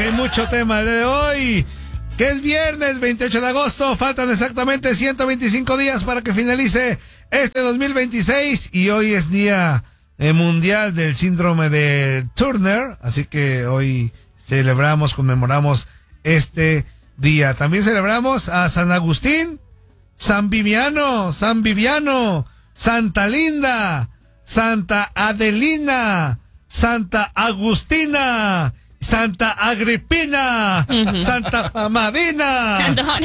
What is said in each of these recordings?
Hay mucho tema el de hoy, que es viernes 28 de agosto. Faltan exactamente 125 días para que finalice este 2026 y hoy es día mundial del síndrome de Turner, así que hoy celebramos, conmemoramos este día. También celebramos a San Agustín, San Viviano, Santa Linda, Santa Adelina, Santa Agustina, Santa Agripina, Santa Amadina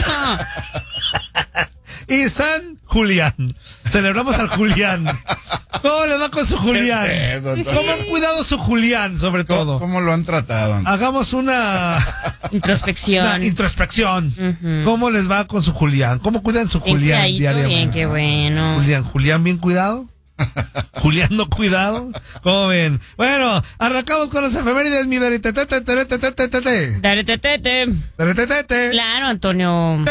y San Julián. Celebramos al Julián. ¿Cómo les va con su Julián? ¿Cómo han cuidado su Julián, sobre todo? ¿Cómo lo han tratado? Hagamos una introspección. ¿Cómo les va con su Julián? ¿Cómo cuidan su Julián diariamente? Bien, qué bueno. ¿Julián bien cuidado? ¿Julián no cuidado? ¿Cómo ven? Bueno, arrancamos con las efemérides, mi Claro, Antonio.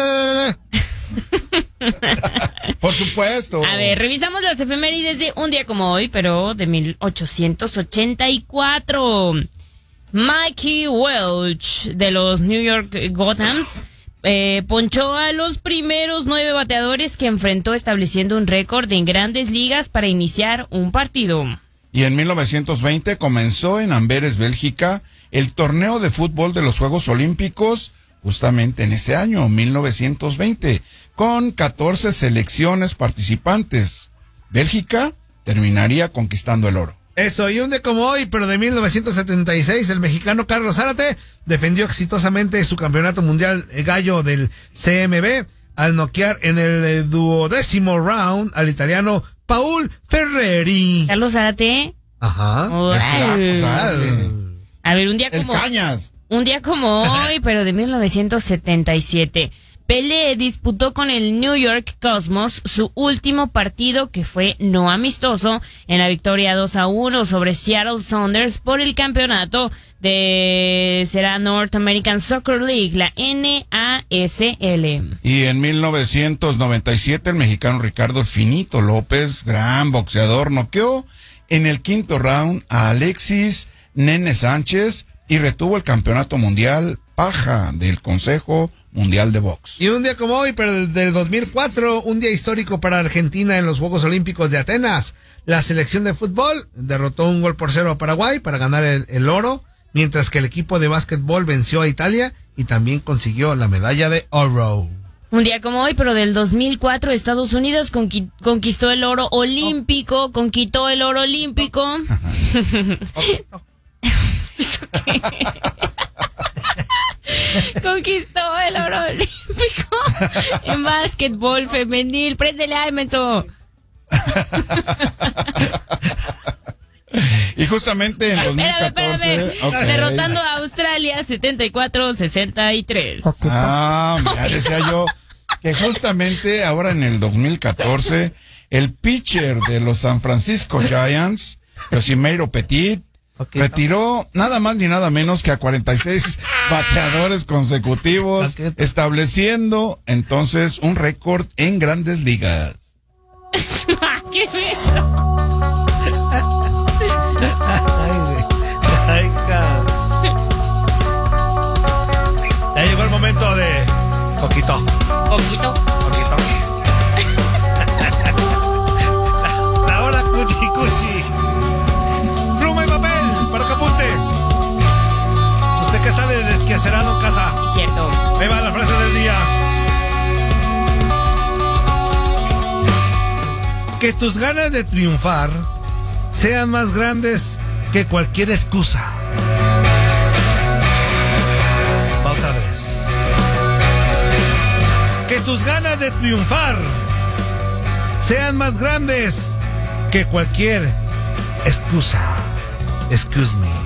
Por supuesto. A ver, revisamos las efemérides de un día como hoy, pero de 1884. Mikey Welch, de los New York Gothams, ponchó a los primeros 9 bateadores que enfrentó, estableciendo un récord en Grandes Ligas para iniciar un partido. Y en 1920 comenzó en Amberes, Bélgica, el torneo de fútbol de los Juegos Olímpicos, justamente en ese año, 1920, con 14 selecciones participantes. Bélgica terminaría conquistando el oro. Eso, y un día como hoy, pero de 1976, el mexicano Carlos Zárate defendió exitosamente su campeonato mundial gallo del CMB al noquear en el 12º round al italiano Paul Ferreri. Carlos Zárate. Ajá. A ver, un día como hoy, pero de 1977. Pelé disputó con el New York Cosmos su último partido, que fue no amistoso, en la victoria 2-1 sobre Seattle Sounders por el campeonato de North American Soccer League, la NASL. Y en 1997 el mexicano Ricardo El Finito López, gran boxeador, noqueó en el 5º round a Alexis Nene Sánchez y retuvo el campeonato mundial paja del Consejo Mundial de Box. Y un día como hoy, pero del 2004, un día histórico para Argentina en los Juegos Olímpicos de Atenas. La selección de fútbol derrotó 1-0 a Paraguay para ganar el oro, mientras que el equipo de básquetbol venció a Italia y también consiguió la medalla de oro. Un día como hoy, pero del 2004, Estados Unidos conquistó el oro olímpico, conquistó el oro olímpico. Conquistó el oro olímpico en básquetbol femenil. Préndele a menso. Y justamente en 2014... Espérame. Okay. Derrotando a Australia 74-63. Mira, decía yo que justamente ahora en el 2014 el pitcher de los San Francisco Giants, Yosimeiro Petit, retiró nada más ni nada menos que a 46 bateadores consecutivos, estableciendo entonces un récord en Grandes Ligas. ¿Qué es eso? Ya llegó el momento de Coquito. La hora cuchi. Pluma y papel para que apunte. Usted que está desquacerado en casa. Cierto. Ahí va la frase del día. Que tus ganas de triunfar sean más grandes que cualquier excusa. Va otra vez. Que tus ganas de triunfar sean más grandes que cualquier excusa. Excuse me.